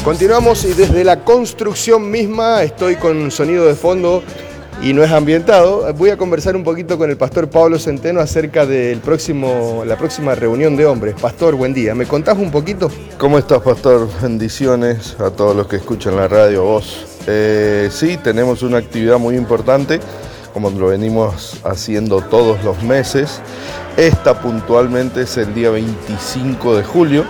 Continuamos y desde la construcción misma estoy con sonido de fondo y no es ambientado. Voy a conversar un poquito con el pastor Pablo Centeno acerca de la próxima reunión de hombres. Pastor, buen día. ¿Me contás un poquito? ¿Cómo estás, pastor? Bendiciones a todos los que escuchan la radio, vos. Sí, tenemos una actividad muy importante, como lo venimos haciendo todos los meses. Esta puntualmente es el día 25 de julio.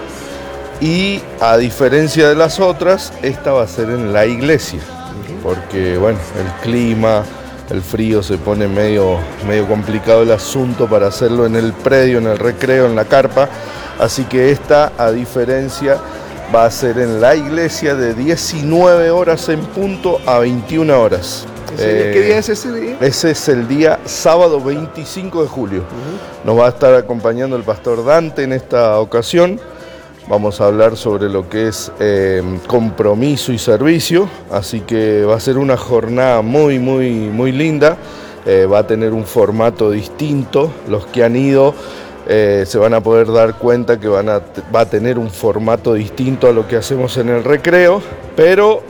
Y a diferencia de las otras, esta va a ser en la iglesia, porque bueno, el clima, el frío, se pone medio complicado el asunto para hacerlo en el predio, en el recreo, en la carpa, así que esta, a diferencia, va a ser en la iglesia de 19 horas en punto a 21 horas. ¿Qué día es ese día? Ese es el día sábado 25 de julio. Nos va a estar acompañando el pastor Dante en esta ocasión. Vamos a hablar sobre lo que es compromiso y servicio, así que va a ser una jornada muy linda. Va a tener un formato distinto. Los que han ido se van a poder dar cuenta que va a tener un formato distinto a lo que hacemos en el recreo, pero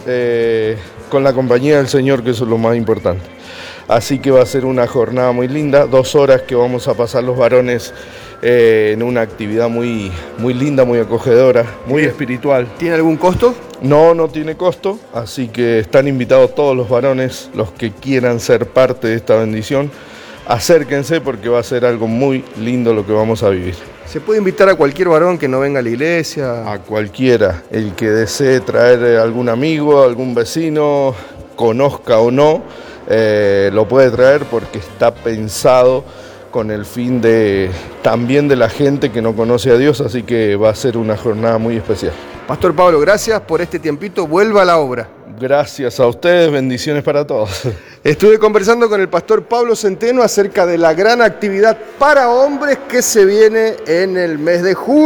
con la compañía del Señor, que eso es lo más importante. Así que va a ser una jornada muy linda, 2 horas que vamos a pasar los varones en una actividad muy linda, muy acogedora, muy espiritual. ¿Tiene algún costo? No tiene costo, así que están invitados todos los varones, los que quieran ser parte de esta bendición. Acérquense porque va a ser algo muy lindo lo que vamos a vivir. ¿Se puede invitar a cualquier varón que no venga a la iglesia? A cualquiera, el que desee traer algún amigo, algún vecino, conozca o no, lo puede traer porque está pensado con el fin también de la gente que no conoce a Dios, así que va a ser una jornada muy especial. Pastor Pablo, gracias por este tiempito, vuelva a la obra. Gracias a ustedes, bendiciones para todos. Estuve conversando con el pastor Pablo Centeno acerca de la gran actividad para hombres que se viene en el mes de julio.